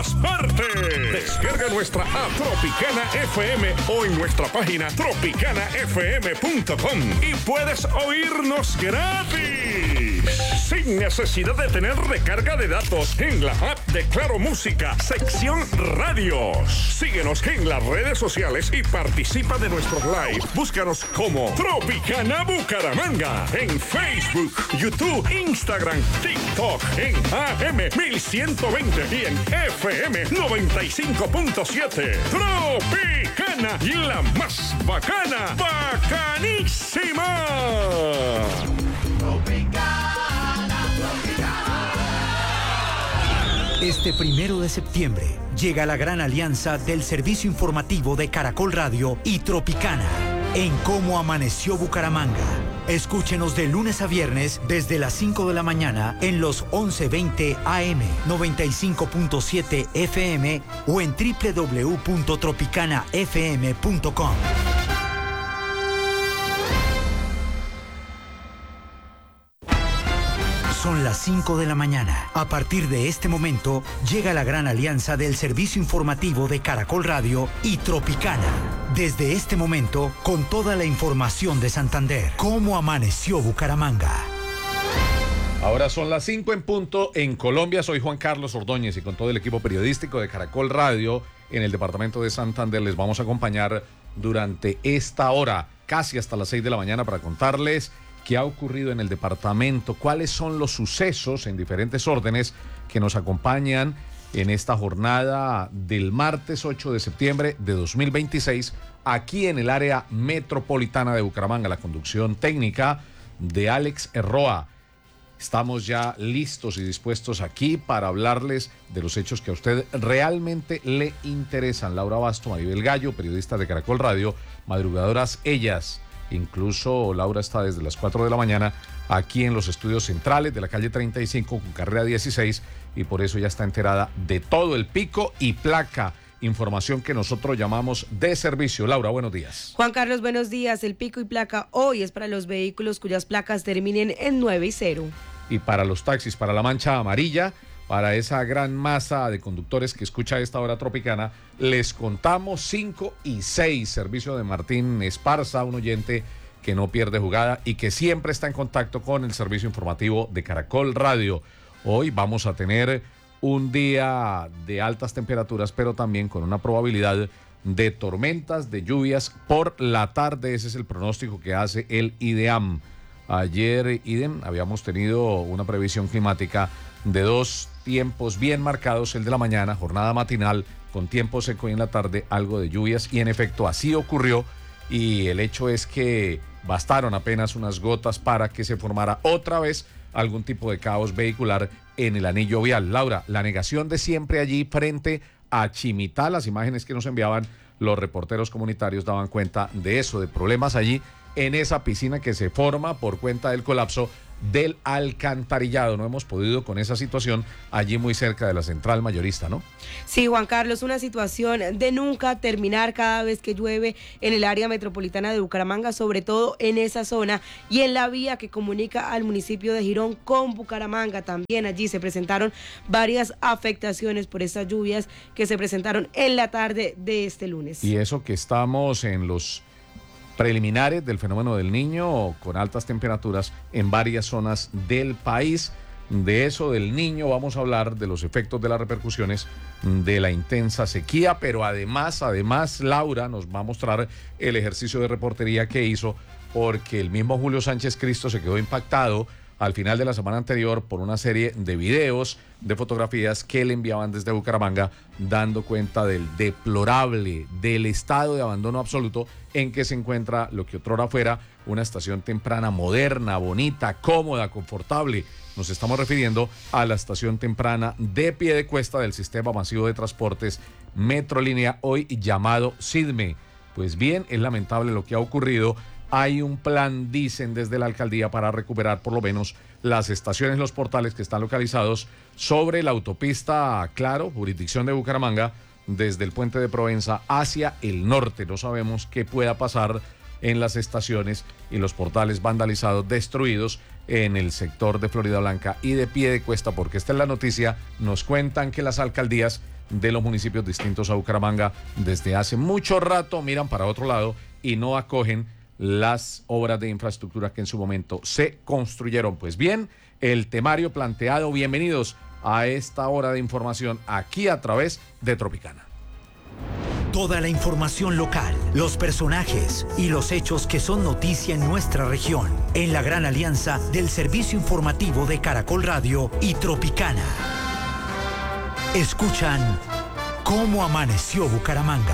todas partes. Descarga nuestra app Tropicana FM o en nuestra página tropicanafm.com y puedes oírnos gratis, sin necesidad de tener recarga de datos, en la app de Claro Música, sección Radios. Síguenos en las redes sociales y participa de nuestros live. Búscanos como Tropicana Bucaramanga en Facebook, YouTube, Instagram, TikTok, en AM 1120 y en FM 95.7. Tropicana, la más bacana, bacanísima. Este 1 de septiembre llega la gran alianza del servicio informativo de Caracol Radio y Tropicana en Cómo Amaneció Bucaramanga. Escúchenos de lunes a viernes desde las 5 de la mañana en los 1120 AM, 95.7 FM o en www.tropicanafm.com. Son las 5 de la mañana. A partir de este momento, llega la gran alianza del servicio informativo de Caracol Radio y Tropicana. Desde este momento, con toda la información de Santander. ¿Cómo amaneció Bucaramanga? Ahora son las 5 en punto en Colombia. Soy Juan Carlos Ordóñez y con todo el equipo periodístico de Caracol Radio en el departamento de Santander les vamos a acompañar durante esta hora, casi hasta las 6 de la mañana, para contarles qué ha ocurrido en el departamento, cuáles son los sucesos en diferentes órdenes que nos acompañan en esta jornada del martes 8 de septiembre de 2026, aquí en el área metropolitana de Bucaramanga. La conducción técnica de Alex Erroa. Estamos ya listos y dispuestos aquí para hablarles de los hechos que a usted realmente le interesan. Laura Basto, Maribel Gallo, periodistas de Caracol Radio, madrugadoras ellas. Incluso Laura está desde las 4 de la mañana aquí en los estudios centrales de la calle 35 con carrera 16 y por eso ya está enterada de todo el pico y placa. Información que nosotros llamamos de servicio. Laura, buenos días. Juan Carlos, buenos días. El pico y placa hoy es para los vehículos cuyas placas terminen en 9 y 0. Y para los taxis, para la mancha amarilla, para esa gran masa de conductores que escucha a esta hora tropicana, les contamos 5 y 6. Servicio de Martín Esparza, un oyente que no pierde jugada y que siempre está en contacto con el servicio informativo de Caracol Radio. Hoy vamos a tener un día de altas temperaturas, pero también con una probabilidad de tormentas, de lluvias por la tarde. Ese es el pronóstico que hace el IDEAM. Ayer, IDEM, habíamos tenido una previsión climática de 2 tiempos bien marcados, el de la mañana, jornada matinal, con tiempo seco y en la tarde algo de lluvias, y en efecto así ocurrió, y el hecho es que bastaron apenas unas gotas para que se formara otra vez algún tipo de caos vehicular en el anillo vial. Laura, la negación de siempre allí frente a Chimitá, las imágenes que nos enviaban los reporteros comunitarios daban cuenta de eso, de problemas allí en esa piscina que se forma por cuenta del colapso del alcantarillado. No hemos podido con esa situación allí muy cerca de la central mayorista, ¿no? Sí, Juan Carlos, una situación de nunca terminar cada vez que llueve en el área metropolitana de Bucaramanga, sobre todo en esa zona y en la vía que comunica al municipio de Girón con Bucaramanga. También allí se presentaron varias afectaciones por estas lluvias que se presentaron en la tarde de este lunes. Y eso que estamos en los preliminares del fenómeno del Niño con altas temperaturas en varias zonas del país. De eso del Niño vamos a hablar, de los efectos de las repercusiones de la intensa sequía, pero además Laura nos va a mostrar el ejercicio de reportería que hizo, porque el mismo Julio Sánchez Cristo se quedó impactado al final de la semana anterior por una serie de videos, de fotografías que le enviaban desde Bucaramanga, dando cuenta del deplorable, del estado de abandono absoluto en que se encuentra lo que otrora fuera una estación temprana moderna, bonita, cómoda, confortable. Nos estamos refiriendo a la estación temprana de Piedecuesta del Sistema Masivo de Transportes Metrolínea, hoy llamado SIDME. Pues bien, es lamentable lo que ha ocurrido. Hay un plan, dicen desde la alcaldía, para recuperar por lo menos las estaciones, los portales que están localizados sobre la autopista Claro, jurisdicción de Bucaramanga, desde el puente de Provenza hacia el norte. No sabemos qué pueda pasar en las estaciones y los portales vandalizados, destruidos en el sector de Florida Blanca y de Piedecuesta, porque esta es la noticia. Nos cuentan que las alcaldías de los municipios distintos a Bucaramanga desde hace mucho rato miran para otro lado y no acogen las obras de infraestructura que en su momento se construyeron. Pues bien, el temario planteado. Bienvenidos a esta hora de información aquí a través de Tropicana. Toda la información local, los personajes y los hechos que son noticia en nuestra región, en la gran alianza del servicio informativo de Caracol Radio y Tropicana. Escuchan Cómo Amaneció Bucaramanga.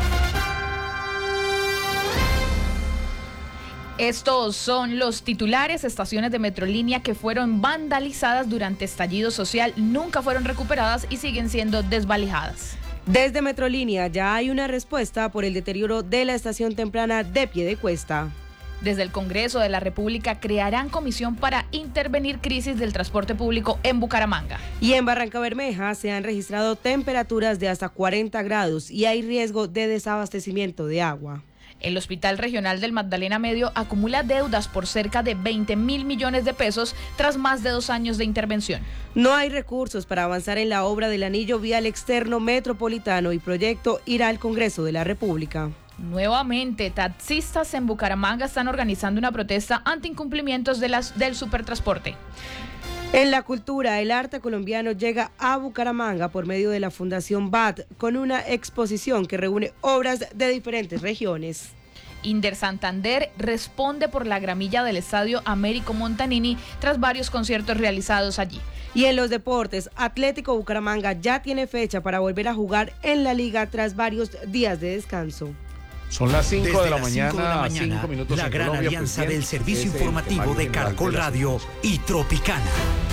Estos son los titulares. Estaciones de Metrolínea que fueron vandalizadas durante estallido social nunca fueron recuperadas y siguen siendo desvalijadas. Desde Metrolínea ya hay una respuesta por el deterioro de la estación temprana de Piedecuesta. Desde el Congreso de la República crearán comisión para intervenir crisis del transporte público en Bucaramanga. Y en Barrancabermeja se han registrado temperaturas de hasta 40 grados y hay riesgo de desabastecimiento de agua. El Hospital Regional del Magdalena Medio acumula deudas por cerca de 20.000 millones de pesos tras más de 2 años de intervención. No hay recursos para avanzar en la obra del anillo vial externo metropolitano y proyecto irá al Congreso de la República. Nuevamente, taxistas en Bucaramanga están organizando una protesta ante incumplimientos del supertransporte. En la cultura, el arte colombiano llega a Bucaramanga por medio de la Fundación BAT con una exposición que reúne obras de diferentes regiones. Inder Santander responde por la gramilla del estadio Américo Montanini tras varios conciertos realizados allí. Y en los deportes, Atlético Bucaramanga ya tiene fecha para volver a jugar en la liga tras varios días de descanso. Son las 5 de la mañana, 5 minutos la en gran Colombia, alianza pues, del servicio es el informativo temario de general Caracol de las Radio y Tropicana.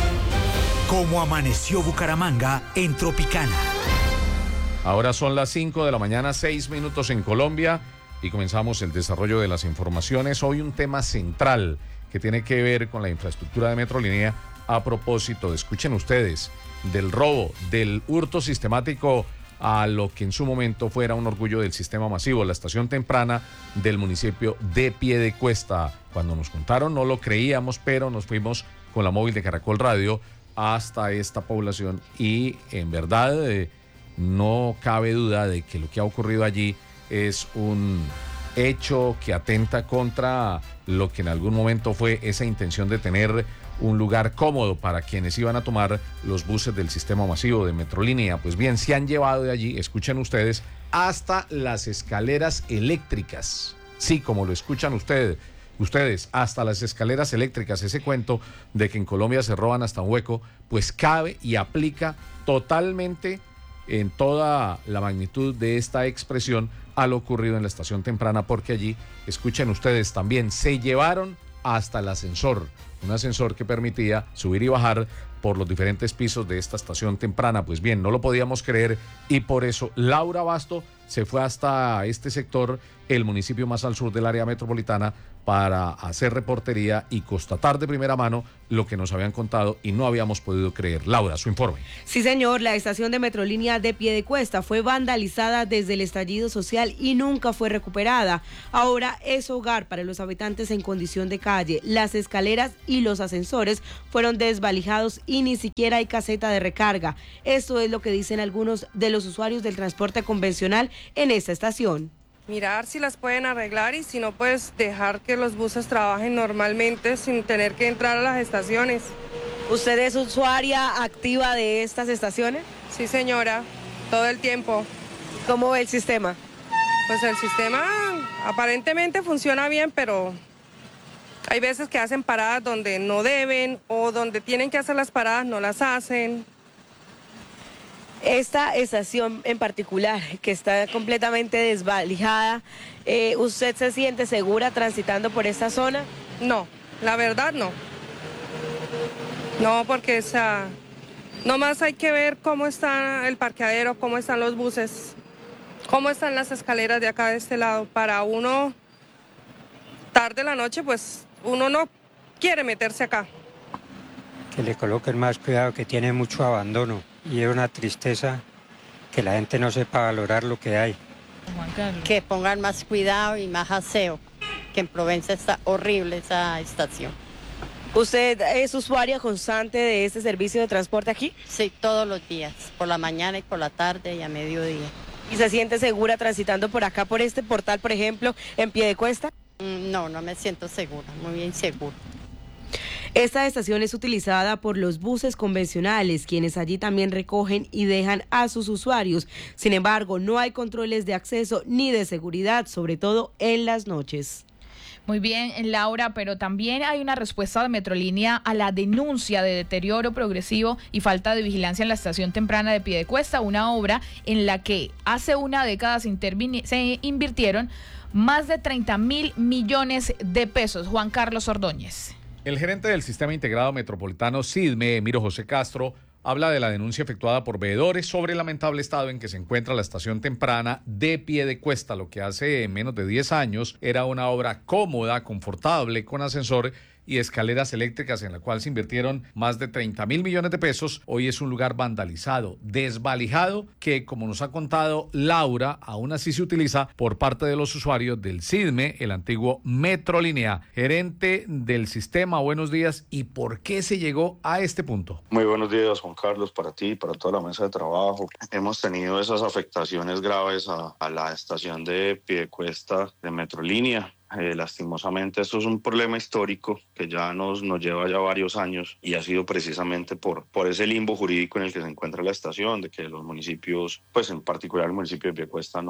Cómo amaneció Bucaramanga en Tropicana. Ahora son las 5 de la mañana, 6 minutos en Colombia y comenzamos el desarrollo de las informaciones. Hoy un tema central que tiene que ver con la infraestructura de Metrolínea a propósito, escuchen ustedes, del robo, del hurto sistemático a lo que en su momento fuera un orgullo del sistema masivo, la estación temprana del municipio de Piedecuesta. Cuando nos contaron no lo creíamos, pero nos fuimos con la móvil de Caracol Radio hasta esta población y en verdad no cabe duda de que lo que ha ocurrido allí es un hecho que atenta contra lo que en algún momento fue esa intención de tener un lugar cómodo para quienes iban a tomar los buses del sistema masivo de Metrolínea. Pues bien, se han llevado de allí, escuchen ustedes, hasta las escaleras eléctricas. Sí, como lo escuchan ustedes, hasta las escaleras eléctricas. Ese cuento de que en Colombia se roban hasta un hueco, pues cabe y aplica totalmente en toda la magnitud de esta expresión a lo ocurrido en la estación temprana, porque allí, escuchen ustedes también, se llevaron hasta el ascensor, un ascensor que permitía subir y bajar por los diferentes pisos de esta estación temprana. Pues bien, no lo podíamos creer y por eso Laura Basto se fue hasta este sector, el municipio más al sur del área metropolitana, para hacer reportería y constatar de primera mano lo que nos habían contado y no habíamos podido creer. Laura, su informe. Sí, señor, la estación de Metrolínea de Piedecuesta fue vandalizada desde el estallido social y nunca fue recuperada. Ahora es hogar para los habitantes en condición de calle. Las escaleras y los ascensores fueron desvalijados y ni siquiera hay caseta de recarga. Esto es lo que dicen algunos de los usuarios del transporte convencional en esta estación. Mirar si las pueden arreglar y si no, pues dejar que los buses trabajen normalmente sin tener que entrar a las estaciones. ¿Usted es usuaria activa de estas estaciones? Sí, señora, todo el tiempo. ¿Cómo ve el sistema? Pues el sistema aparentemente funciona bien, pero hay veces que hacen paradas donde no deben o donde tienen que hacer las paradas no las hacen. Esta estación en particular, que está completamente desvalijada, ¿usted se siente segura transitando por esta zona? No, la verdad no. No, porque nomás hay que ver cómo está el parqueadero, cómo están los buses, cómo están las escaleras de acá de este lado. Para uno, tarde la noche, pues uno no quiere meterse acá. Que le coloquen más cuidado, que tiene mucho abandono. Y es una tristeza que la gente no sepa valorar lo que hay. Que pongan más cuidado y más aseo, que en Provenza está horrible esa estación. ¿Usted es usuaria constante de este servicio de transporte aquí? Sí, todos los días, por la mañana y por la tarde y a mediodía. ¿Y se siente segura transitando por acá, por este portal, por ejemplo, en Piedecuesta? No, no me siento segura, muy insegura. Esta estación es utilizada por los buses convencionales, quienes allí también recogen y dejan a sus usuarios. Sin embargo, no hay controles de acceso ni de seguridad, sobre todo en las noches. Muy bien, Laura, pero también hay una respuesta de Metrolínea a la denuncia de deterioro progresivo y falta de vigilancia en la estación temprana de Piedecuesta, una obra en la que hace una década se invirtieron más de 30.000 millones de pesos. Juan Carlos Ordóñez. El gerente del Sistema Integrado Metropolitano SIDME, Emiro José Castro, habla de la denuncia efectuada por veedores sobre el lamentable estado en que se encuentra la estación temprana de Piedecuesta. Lo que hace menos de 10 años era una obra cómoda, confortable, con ascensor y escaleras eléctricas, en la cual se invirtieron más de 30.000 millones de pesos. Hoy es un lugar vandalizado, desvalijado, que, como nos ha contado Laura, aún así se utiliza por parte de los usuarios del SIDME, el antiguo Metrolínea. Gerente del sistema, buenos días. ¿Y por qué se llegó a este punto? Muy buenos días, Juan Carlos, para ti y para toda la mesa de trabajo. Hemos tenido esas afectaciones graves a la estación de Piedecuesta de Metrolínea. Lastimosamente esto es un problema histórico que ya nos lleva ya varios años y ha sido precisamente por ese limbo jurídico en el que se encuentra la estación, de que los municipios, pues en particular el municipio de Piedecuesta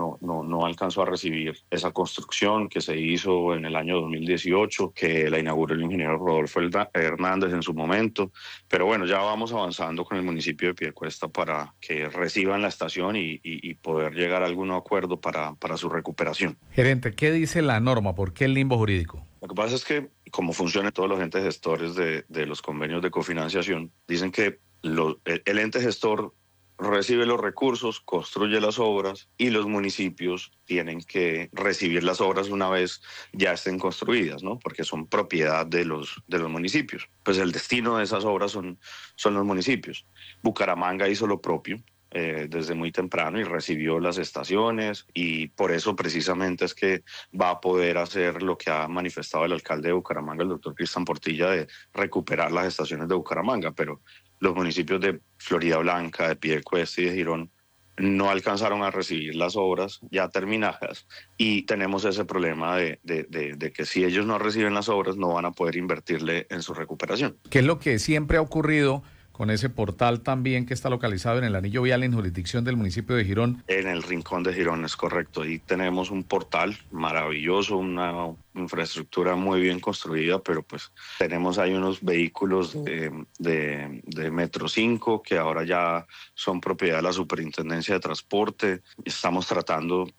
no alcanzó a recibir esa construcción que se hizo en el año 2018, que la inauguró el ingeniero Rodolfo Hernández en su momento, pero bueno, ya vamos avanzando con el municipio de Piedecuesta para que reciban la estación y poder llegar a algún acuerdo para su recuperación. Gerente, ¿qué dice la norma? ¿Por qué el limbo jurídico? Lo que pasa es que, como funcionan todos los entes gestores de los convenios de cofinanciación, dicen que el ente gestor recibe los recursos, construye las obras y los municipios tienen que recibir las obras una vez ya estén construidas, ¿no? Porque son propiedad de los municipios. Pues el destino de esas obras son los municipios. Bucaramanga hizo lo propio. Desde muy temprano y recibió las estaciones, y por eso precisamente es que va a poder hacer lo que ha manifestado el alcalde de Bucaramanga, el doctor Cristian Portilla, de recuperar las estaciones de Bucaramanga, pero los municipios de Floridablanca, de Piedecuesta y de Girón no alcanzaron a recibir las obras ya terminadas, y tenemos ese problema de que si ellos no reciben las obras no van a poder invertirle en su recuperación. ¿Qué es lo que siempre ha ocurrido con ese portal también que está localizado en el anillo vial en jurisdicción del municipio de Girón? En el rincón de Girón, es correcto. Ahí tenemos un portal maravilloso, una infraestructura muy bien construida, pero pues tenemos ahí unos vehículos de Metro 5 que ahora ya son propiedad de la Superintendencia de Transporte. Estamos tratando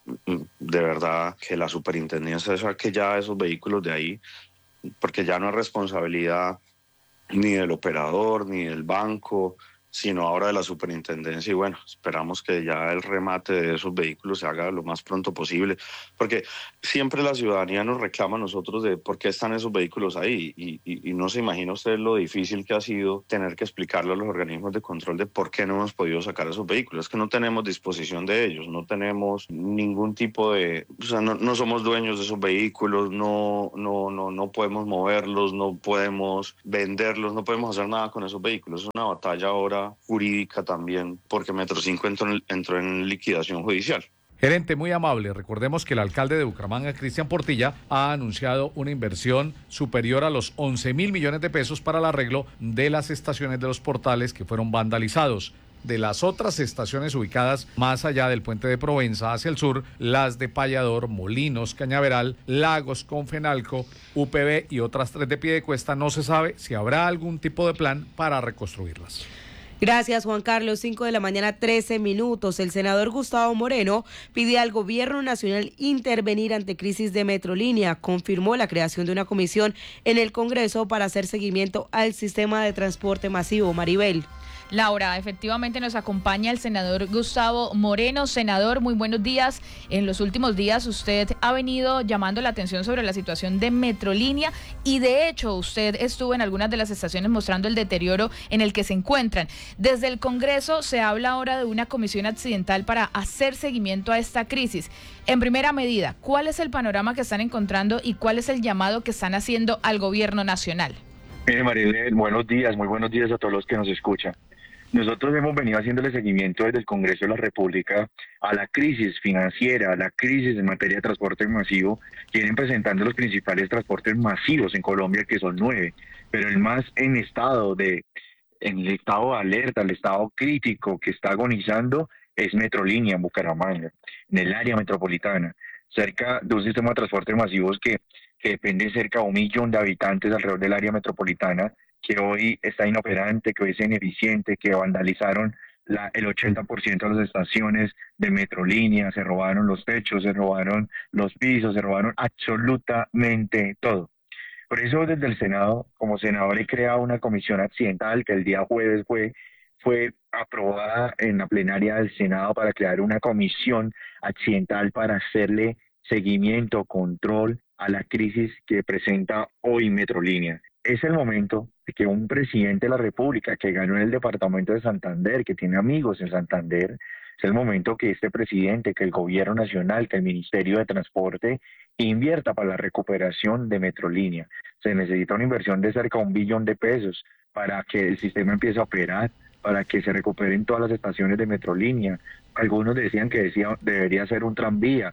de verdad que la Superintendencia saque ya esos vehículos de ahí, porque ya no es responsabilidad ni del operador, ni del banco, sino ahora de la superintendencia, y bueno, esperamos que ya el remate de esos vehículos se haga lo más pronto posible, porque siempre la ciudadanía nos reclama a nosotros de por qué están esos vehículos ahí, y no se imagina usted lo difícil que ha sido tener que explicarle a los organismos de control de por qué no hemos podido sacar esos vehículos. Es que no tenemos disposición de ellos, no tenemos ningún tipo de, o sea, no somos dueños de esos vehículos, no podemos moverlos, no podemos venderlos, no podemos hacer nada con esos vehículos. Es una batalla ahora jurídica también, porque Metro 5 entró en liquidación judicial. Gerente, muy amable. Recordemos que el alcalde de Bucaramanga, Cristian Portilla, ha anunciado una inversión superior a los 11.000 millones de pesos para el arreglo de las estaciones de los portales que fueron vandalizados. De las otras estaciones ubicadas más allá del puente de Provenza hacia el sur, las de Payador, Molinos, Cañaveral, Lagos, Confenalco, UPB y otras 3 de Piedecuesta, no se sabe si habrá algún tipo de plan para reconstruirlas. Gracias, Juan Carlos. 5 de la mañana, 13 minutos. El senador Gustavo Moreno pide al gobierno nacional intervenir ante crisis de Metrolínea. Confirmó la creación de una comisión en el Congreso para hacer seguimiento al sistema de transporte masivo. Maribel. Laura, efectivamente nos acompaña el senador Gustavo Moreno. Senador, muy buenos días. En los últimos días usted ha venido llamando la atención sobre la situación de Metrolínea y de hecho usted estuvo en algunas de las estaciones mostrando el deterioro en el que se encuentran. Desde el Congreso se habla ahora de una comisión accidental para hacer seguimiento a esta crisis. En primera medida, ¿cuál es el panorama que están encontrando y cuál es el llamado que están haciendo al gobierno nacional? Mire, Maribel, buenos días, muy buenos días a todos los que nos escuchan. Nosotros hemos venido haciéndole seguimiento desde el Congreso de la República a la crisis financiera, a la crisis en materia de transporte masivo. Vienen presentando los principales transportes masivos en Colombia, que son 9, pero el más en el estado de alerta, el estado crítico que está agonizando es Metrolínea en Bucaramanga, en el área metropolitana, cerca de un sistema de transporte masivos que depende cerca de 1 millón de habitantes alrededor del área metropolitana, que hoy está inoperante, que hoy es ineficiente, que vandalizaron el 80% de las estaciones de Metrolínea, se robaron los techos, se robaron los pisos, se robaron absolutamente todo. Por eso desde el Senado, como senador, he creado una comisión accidental que el día jueves fue aprobada en la plenaria del Senado para crear una comisión accidental para hacerle seguimiento, control a la crisis que presenta hoy Metrolínea. Es el momento de que un presidente de la República que ganó en el departamento de Santander, que tiene amigos en Santander, es el momento que este presidente, que el gobierno nacional, que el Ministerio de Transporte invierta para la recuperación de Metrolínea. Se necesita una inversión de cerca de $1 billón para que el sistema empiece a operar, para que se recuperen todas las estaciones de Metrolínea. Algunos decían que debería ser un tranvía,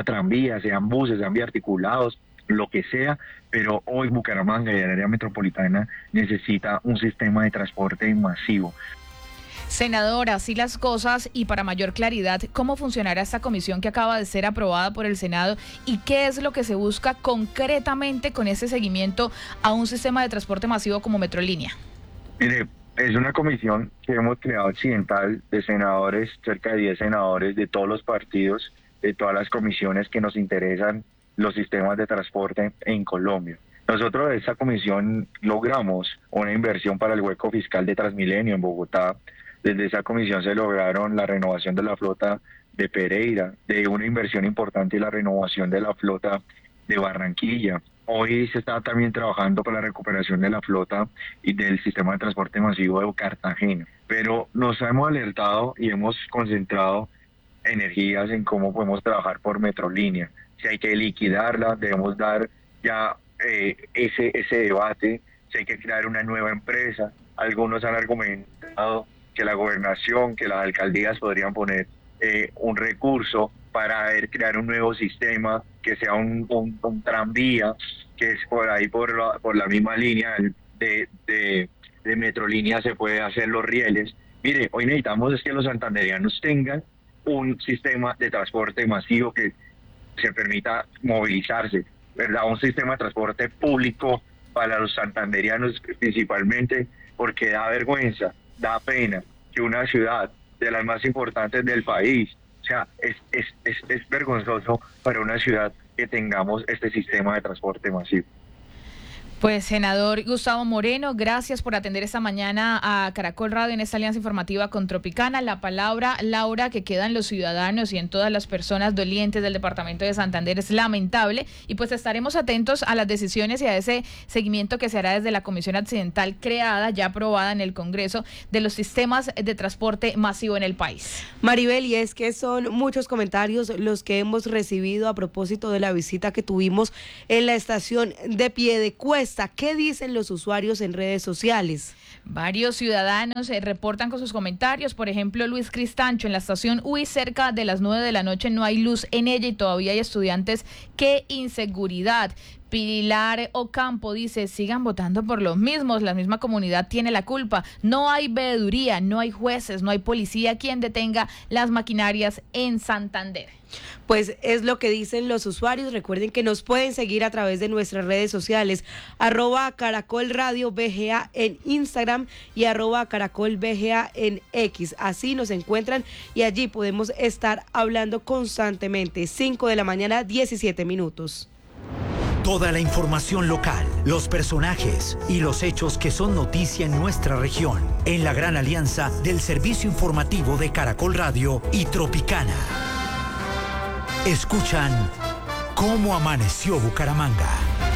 sean buses, sean biarticulados, lo que sea, pero hoy Bucaramanga y el área metropolitana necesita un sistema de transporte masivo. Senadora, así las cosas y para mayor claridad, ¿cómo funcionará esta comisión que acaba de ser aprobada por el Senado y qué es lo que se busca concretamente con ese seguimiento a un sistema de transporte masivo como Metrolínea? Mire, es una comisión que hemos creado accidental de senadores, cerca de 10 senadores de todos los partidos, de todas las comisiones que nos interesan los sistemas de transporte en Colombia. Nosotros de esa comisión logramos una inversión para el hueco fiscal de Transmilenio en Bogotá. Desde esa comisión se lograron la renovación de la flota de Pereira, de una inversión importante y la renovación de la flota de Barranquilla. Hoy se está también trabajando para la recuperación de la flota y del sistema de transporte masivo de Cartagena. Pero nos hemos alertado y hemos concentrado energías en cómo podemos trabajar por Metrolínea. Si hay que liquidarla, debemos dar ya ese debate, si hay que crear una nueva empresa. Algunos han argumentado que la gobernación, que las alcaldías podrían poner un recurso para crear un nuevo sistema, que sea un tranvía, que es por ahí por la misma línea de Metrolínea se puede hacer los rieles. Mire, hoy necesitamos es que los santanderianos tengan un sistema de transporte masivo que se permita movilizarse, ¿verdad? Un sistema de transporte público para los santanderianos principalmente, porque da vergüenza, da pena que una ciudad de las más importantes del país, o sea, es vergonzoso para una ciudad que tengamos este sistema de transporte masivo. Pues, senador Gustavo Moreno, gracias por atender esta mañana a Caracol Radio en esta alianza informativa con Tropicana. La palabra, Laura, que queda en los ciudadanos y en todas las personas dolientes del departamento de Santander es lamentable y pues estaremos atentos a las decisiones y a ese seguimiento que se hará desde la comisión accidental creada, ya aprobada en el Congreso, de los sistemas de transporte masivo en el país. Maribel, y es que son muchos comentarios los que hemos recibido a propósito de la visita que tuvimos en la estación de Piedecuesta. ¿Qué dicen los usuarios en redes sociales? Varios ciudadanos reportan con sus comentarios. Por ejemplo, Luis Cristancho, en la estación UI cerca de las 9 de la noche no hay luz en ella y todavía hay estudiantes. ¡Qué inseguridad! Pilar Ocampo dice, sigan votando por los mismos, la misma comunidad tiene la culpa, no hay veeduría, no hay jueces, no hay policía quien detenga las maquinarias en Santander. Pues es lo que dicen los usuarios. Recuerden que nos pueden seguir a través de nuestras redes sociales, @CaracolRadioBGA en Instagram y @CaracolBGA en X. Así nos encuentran y allí podemos estar hablando constantemente. 5 de la mañana, 17 minutos. Toda la información local, los personajes y los hechos que son noticia en nuestra región, en la gran alianza del servicio informativo de Caracol Radio y Tropicana. Escuchan Cómo Amaneció Bucaramanga.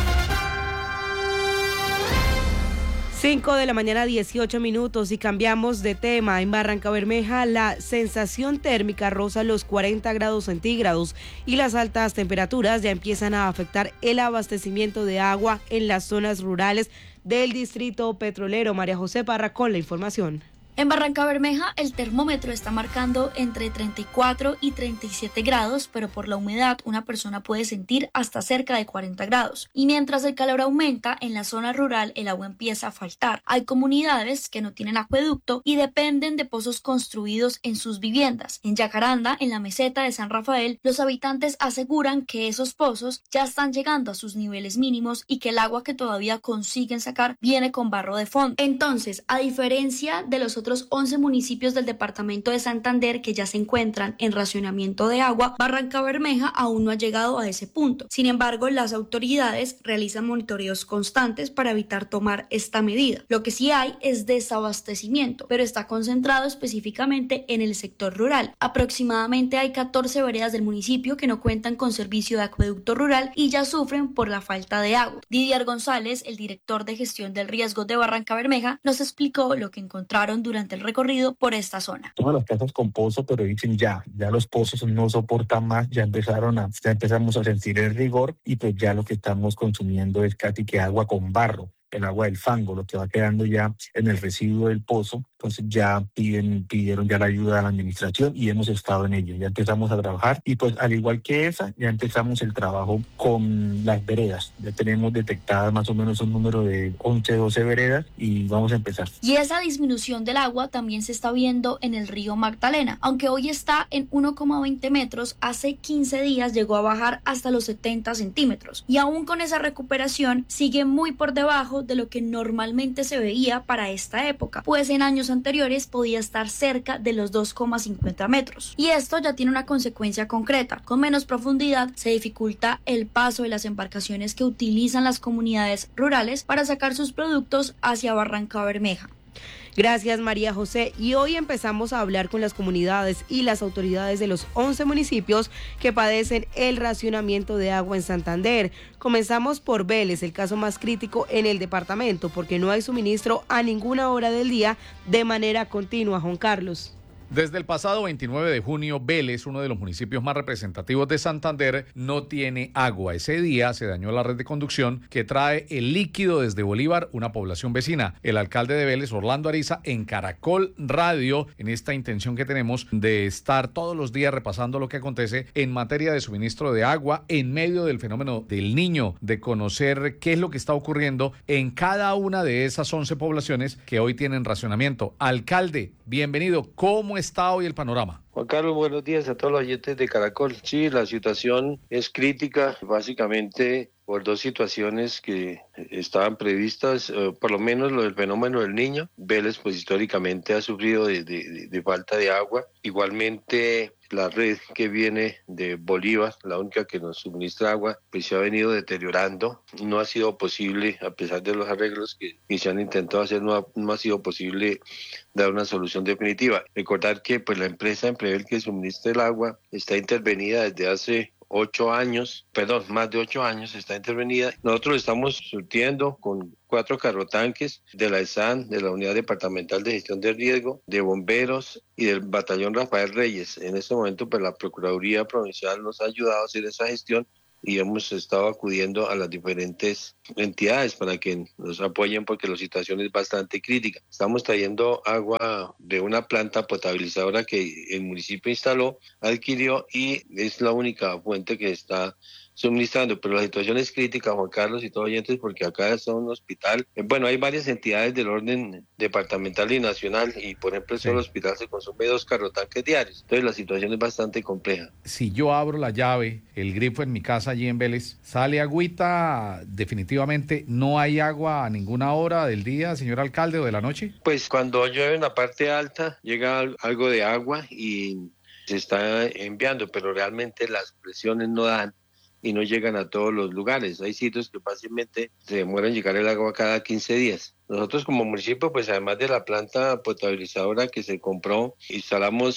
5 de la mañana, 18 minutos, y cambiamos de tema. En Barrancabermeja la sensación térmica roza los 40 grados centígrados y las altas temperaturas ya empiezan a afectar el abastecimiento de agua en las zonas rurales del distrito petrolero. María José Parra con la información. En Barrancabermeja el termómetro está marcando entre 34 y 37 grados, pero por la humedad una persona puede sentir hasta cerca de 40 grados. Y mientras el calor aumenta, en la zona rural el agua empieza a faltar. Hay comunidades que no tienen acueducto y dependen de pozos construidos en sus viviendas. En Yacaranda, en la meseta de San Rafael, los habitantes aseguran que esos pozos ya están llegando a sus niveles mínimos y que el agua que todavía consiguen sacar viene con barro de fondo. Entonces, a diferencia de los otros 11 municipios del departamento de Santander que ya se encuentran en racionamiento de agua, Barrancabermeja aún no ha llegado a ese punto. Sin embargo, las autoridades realizan monitoreos constantes para evitar tomar esta medida. Lo que sí hay es desabastecimiento, pero está concentrado específicamente en el sector rural. Aproximadamente hay 14 veredas del municipio que no cuentan con servicio de acueducto rural y ya sufren por la falta de agua. Didier González, el director de gestión del riesgo de Barrancabermeja, nos explicó lo que encontraron durante el recorrido por esta zona. Todas las casas con pozo, pero dicen ya los pozos no soportan más, ya empezamos a sentir el rigor y pues ya lo que estamos consumiendo es casi que agua con barro, el agua del fango, lo que va quedando ya en el residuo del pozo. Entonces ya pidieron ya la ayuda a la administración y hemos estado en ello. Ya empezamos a trabajar y pues al igual que esa, ya empezamos el trabajo con las veredas. Ya tenemos detectadas más o menos un número de 11, 12 veredas y vamos a empezar. Y esa disminución del agua también se está viendo en el río Magdalena. Aunque hoy está en 1,20 metros, hace 15 días llegó a bajar hasta los 70 centímetros. Y aún con esa recuperación sigue muy por debajo de lo que normalmente se veía para esta época, pues en años anteriores podía estar cerca de los 2,50 metros. Y esto ya tiene una consecuencia concreta. Con menos profundidad se dificulta el paso de las embarcaciones que utilizan las comunidades rurales para sacar sus productos hacia Barrancabermeja. Gracias, María José. Y hoy empezamos a hablar con las comunidades y las autoridades de los 11 municipios que padecen el racionamiento de agua en Santander. Comenzamos por Vélez, el caso más crítico en el departamento, porque no hay suministro a ninguna hora del día de manera continua. Juan Carlos. Desde el pasado 29 de junio, Vélez, uno de los municipios más representativos de Santander, no tiene agua. Ese día se dañó la red de conducción que trae el líquido desde Bolívar, una población vecina. El alcalde de Vélez, Orlando Ariza, en Caracol Radio, en esta intención que tenemos de estar todos los días repasando lo que acontece en materia de suministro de agua en medio del fenómeno del Niño, de conocer qué es lo que está ocurriendo en cada una de esas 11 poblaciones que hoy tienen racionamiento. Alcalde, bienvenido. ¿Cómo está hoy el panorama? Juan Carlos, buenos días a todos los oyentes de Caracol. Sí, la situación es crítica, básicamente por dos situaciones que estaban previstas, por lo menos lo del fenómeno del Niño. Vélez, pues históricamente ha sufrido de falta de agua. Igualmente, la red que viene de Bolívar, la única que nos suministra agua, pues se ha venido deteriorando. No ha sido posible, a pesar de los arreglos que se han intentado hacer, no ha sido posible dar una solución definitiva. Recordar que pues la empresa Emprevel que suministra el agua está intervenida desde hace más de 8 años está intervenida. Nosotros estamos surtiendo con 4 carrotanques de la ESAN, de la Unidad Departamental de Gestión de Riesgo, de Bomberos y del Batallón Rafael Reyes. En este momento, pues la Procuraduría Provincial nos ha ayudado a hacer esa gestión y hemos estado acudiendo a las diferentes entidades para que nos apoyen porque la situación es bastante crítica. Estamos trayendo agua de una planta potabilizadora que el municipio instaló, adquirió y es la única fuente que está suministrando, pero la situación es crítica, Juan Carlos y todos oyentes, porque acá está un hospital, bueno, hay varias entidades del orden departamental y nacional, y por ejemplo, en el hospital se consume 2 carrotanques diarios, entonces la situación es bastante compleja. Si yo abro la llave, el grifo en mi casa allí en Vélez, ¿sale agüita? Definitivamente no hay agua a ninguna hora del día, señor alcalde, o de la noche. Pues cuando llueve en la parte alta, llega algo de agua y se está enviando, pero realmente las presiones no dan y no llegan a todos los lugares. Hay sitios que fácilmente se demoran en llegar el agua cada 15 días. Nosotros como municipio, pues además de la planta potabilizadora que se compró, instalamos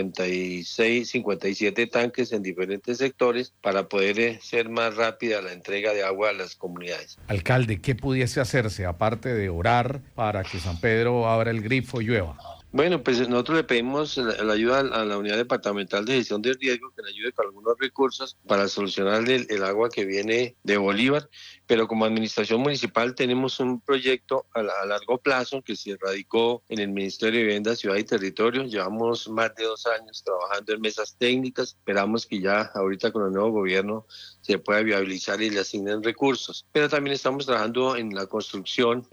57 tanques en diferentes sectores para poder ser más rápida la entrega de agua a las comunidades. Alcalde, ¿qué pudiese hacerse aparte de orar para que San Pedro abra el grifo y llueva? Bueno, pues nosotros le pedimos la ayuda a la Unidad Departamental de Gestión de Riesgo que le ayude con algunos recursos para solucionar el agua que viene de Bolívar, pero como administración municipal tenemos un proyecto a largo plazo que se radicó en el Ministerio de Vivienda, Ciudad y Territorio. Llevamos más de 2 años trabajando en mesas técnicas, esperamos que ya ahorita con el nuevo gobierno se pueda viabilizar y le asignen recursos, pero también estamos trabajando en la construcción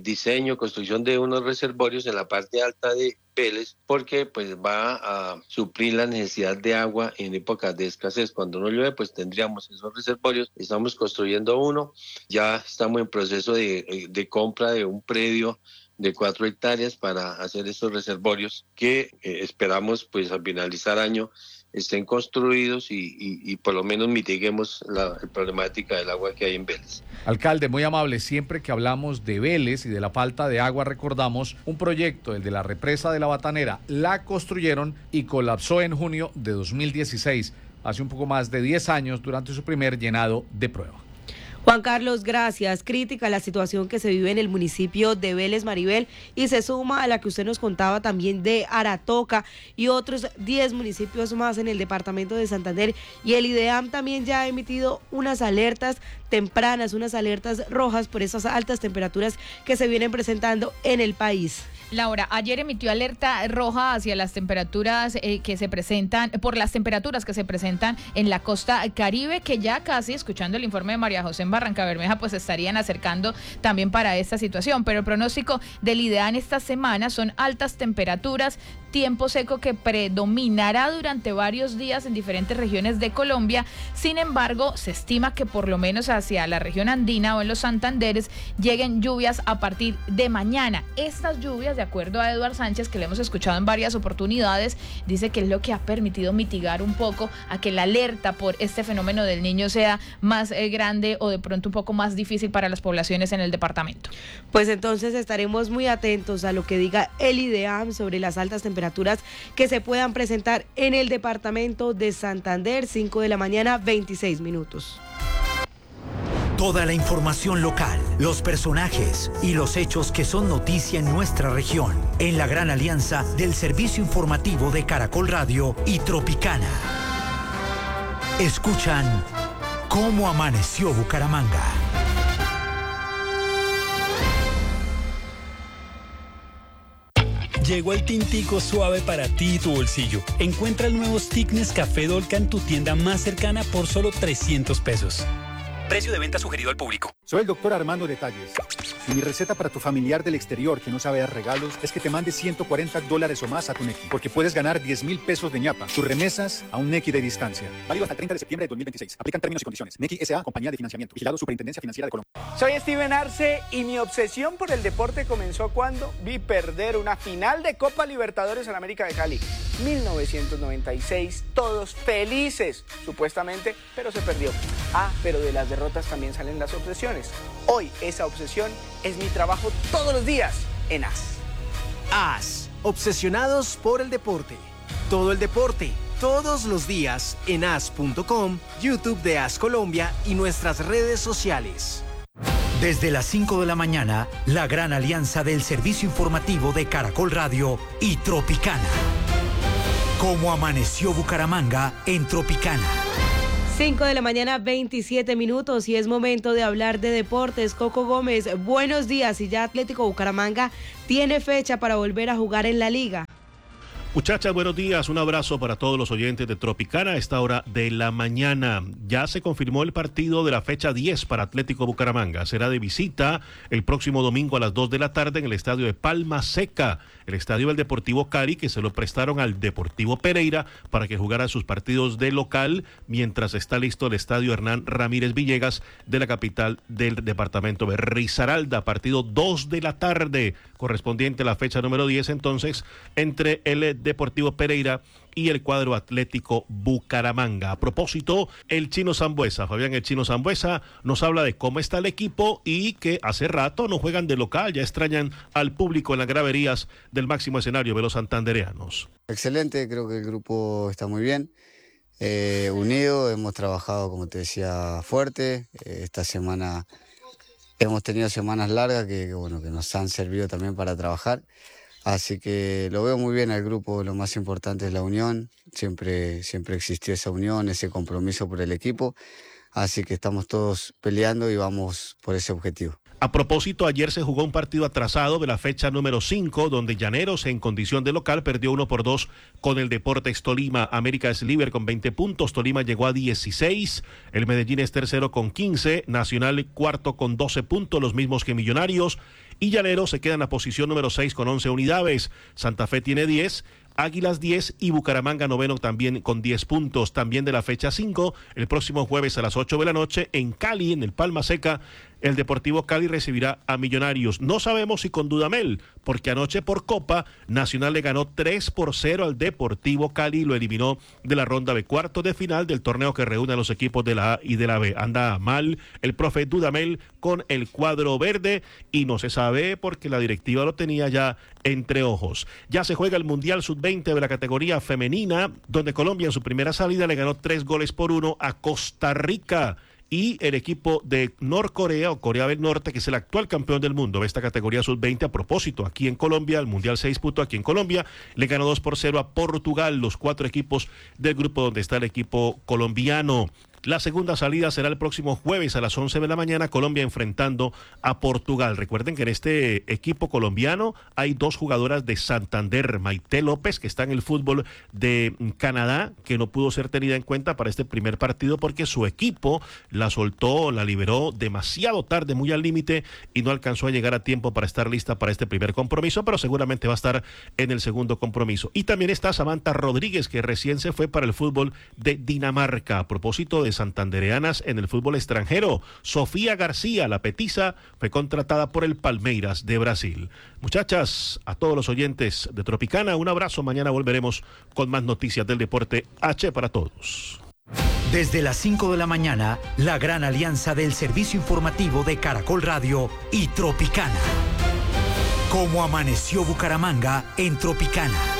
de unos reservorios en la parte alta de Vélez, porque pues va a suplir la necesidad de agua en épocas de escasez. Cuando no llueve, pues tendríamos esos reservorios. Estamos construyendo uno, ya estamos en proceso de compra de un predio de 4 hectáreas para hacer estos reservorios que esperamos pues a finalizar año estén construidos y por lo menos mitiguemos la problemática del agua que hay en Vélez. Alcalde, muy amable, siempre que hablamos de Vélez y de la falta de agua recordamos un proyecto, el de la represa de la Batanera. La construyeron y colapsó en junio de 2016, hace un poco más de 10 años, durante su primer llenado de prueba. Juan Carlos, gracias. Crítica la situación que se vive en el municipio de Vélez, Maribel, y se suma a la que usted nos contaba también de Aratoca y otros 10 municipios más en el departamento de Santander. Y el IDEAM también ya ha emitido unas alertas tempranas, unas alertas rojas por esas altas temperaturas que se vienen presentando en el país. Laura, ayer emitió alerta roja hacia las temperaturas que se presentan, por las temperaturas que se presentan en la costa Caribe, que ya casi, escuchando el informe de María José en Barrancabermeja, pues estarían acercando también para esta situación. Pero el pronóstico del IDEAM esta semana son altas temperaturas, tiempo seco que predominará durante varios días en diferentes regiones de Colombia. Sin embargo, se estima que por lo menos hacia la región andina o en los Santanderes lleguen lluvias a partir de mañana. Estas lluvias, de acuerdo a Eduard Sánchez, que le hemos escuchado en varias oportunidades, dice que es lo que ha permitido mitigar un poco a que la alerta por este fenómeno del Niño sea más grande o de pronto un poco más difícil para las poblaciones en el departamento. Pues entonces estaremos muy atentos a lo que diga el IDEAM sobre las altas temperaturas que se puedan presentar en el departamento de Santander. 5 de la mañana, 26 minutos. Toda la información local, los personajes y los hechos que son noticia en nuestra región, en la gran alianza del servicio informativo de Caracol Radio y Tropicana. Escuchan Cómo Amaneció Bucaramanga. Llegó el tintico suave para ti y tu bolsillo. Encuentra el nuevo stick Nescafé Dolca en tu tienda más cercana por solo 300 pesos. Precio de venta sugerido al público. Soy el doctor Armando Detalles. Y mi receta para tu familiar del exterior que no sabe dar regalos es que te mande $140 o más a tu Nequi, porque puedes ganar 10,000 pesos de ñapa. Tus remesas a un Nequi de distancia. Válido hasta el 30 de septiembre de 2026. Aplican términos y condiciones. Nequi S.A., compañía de financiamiento. Vigilado Superintendencia Financiera de Colombia. Soy Steven Arce y mi obsesión por el deporte comenzó cuando vi perder una final de Copa Libertadores en América de Cali. 1996, todos felices, supuestamente, pero se perdió. Pero de las derrotas también salen las obsesiones. Hoy esa obsesión es mi trabajo todos los días en AS. AS, obsesionados por el deporte. Todo el deporte, todos los días en as.com, YouTube de AS Colombia y nuestras redes sociales. Desde las 5 de la mañana, la gran alianza del servicio informativo de Caracol Radio y Tropicana. Cómo amaneció Bucaramanga en Tropicana. 5 de la mañana, 27 minutos y es momento de hablar de deportes. Coco Gómez, buenos días. Y ya Atlético Bucaramanga tiene fecha para volver a jugar en la liga. Muchachas, buenos días, un abrazo para todos los oyentes de Tropicana a esta hora de la mañana. Ya se confirmó el partido de la fecha 10 para Atlético Bucaramanga. Será de visita el próximo domingo a las 2 de la tarde en el estadio de Palma Seca, el estadio del Deportivo Cali, que se lo prestaron al Deportivo Pereira para que jugara sus partidos de local, mientras está listo el estadio Hernán Ramírez Villegas de la capital del departamento de Risaralda. Partido 2 de la tarde, correspondiente a la fecha número 10 entonces, entre el Deportivo Pereira y el cuadro Atlético Bucaramanga. A propósito, el Chino Sambuesa, Fabián el Chino Sambuesa, nos habla de cómo está el equipo y que hace rato no juegan de local, ya extrañan al público en las graderías del máximo escenario de los santandereanos. Excelente, creo que el grupo está muy bien, unido, hemos trabajado, como te decía, fuerte. Esta semana hemos tenido semanas largas que nos han servido también para trabajar. Así que lo veo muy bien al grupo, lo más importante es la unión, siempre existió esa unión, ese compromiso por el equipo, así que estamos todos peleando y vamos por ese objetivo. A propósito, ayer se jugó un partido atrasado de la fecha número 5, donde Llaneros, en condición de local, perdió 1-2 con el Deportes Tolima. América es líder con 20 puntos, Tolima llegó a 16, el Medellín es tercero con 15, Nacional cuarto con 12 puntos, los mismos que Millonarios, y Llaneros se queda en la posición número 6 con 11 unidades. Santa Fe tiene 10, Águilas 10 y Bucaramanga noveno también con 10 puntos. También de la fecha 5, el próximo jueves a las 8 de la noche en Cali, en el Palma Seca, el Deportivo Cali recibirá a Millonarios. No sabemos si con Dudamel, porque anoche por Copa, Nacional le ganó 3-0 al Deportivo Cali y lo eliminó de la ronda de cuartos de final del torneo que reúne a los equipos de la A y de la B. Anda mal el profe Dudamel con el cuadro verde y no se sabe porque la directiva lo tenía ya entre ojos. Ya se juega el Mundial Sub-20 de la categoría femenina, donde Colombia en su primera salida le ganó 3-1 a Costa Rica. Y el equipo de Norcorea o Corea del Norte, que es el actual campeón del mundo de esta categoría sub-20, a propósito, aquí en Colombia, el Mundial se disputó aquí en Colombia, le ganó 2-0 a Portugal, los 4 equipos del grupo donde está el equipo colombiano. La segunda salida será el próximo jueves a las 11 de la mañana, Colombia enfrentando a Portugal. Recuerden que en este equipo colombiano hay 2 jugadoras de Santander, Maite López, que está en el fútbol de Canadá, que no pudo ser tenida en cuenta para este primer partido porque su equipo la soltó, la liberó demasiado tarde, muy al límite, y no alcanzó a llegar a tiempo para estar lista para este primer compromiso, pero seguramente va a estar en el segundo compromiso. Y también está Samantha Rodríguez, que recién se fue para el fútbol de Dinamarca. A propósito de santandereanas en el fútbol extranjero, Sofía García, la petiza, fue contratada por el Palmeiras de Brasil. Muchachas, a todos los oyentes de Tropicana, un abrazo. Mañana volveremos con más noticias del deporte. H para todos. Desde las 5 de la mañana, la gran alianza del servicio informativo de Caracol Radio y Tropicana. Cómo amaneció Bucaramanga en Tropicana.